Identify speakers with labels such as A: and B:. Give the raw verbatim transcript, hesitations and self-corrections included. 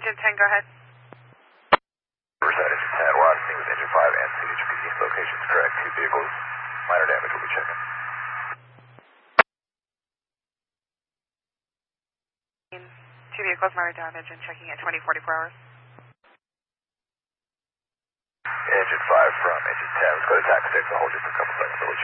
A: Engine ten, go ahead.
B: Riverside Engine ten, we're on scene with Engine five and C H P. Locations correct. Two vehicles. Minor damage, we'll be checking.
A: Two vehicles, minor damage, and checking at twenty forty-four hours.
B: Engine five from Engine ten, let's go to tax six. I'll hold you for a couple seconds.